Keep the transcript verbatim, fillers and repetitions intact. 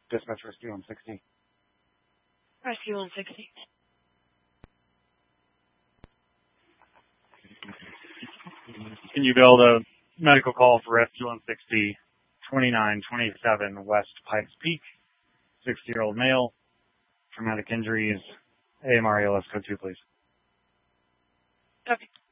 Dispatch Rescue one sixty. Rescue one sixty. Can you build a medical call for Rescue one sixty, twenty-nine twenty-seven West Pikes Peak, sixty-year-old male, traumatic injuries, A M R A L S code two, please. Okay.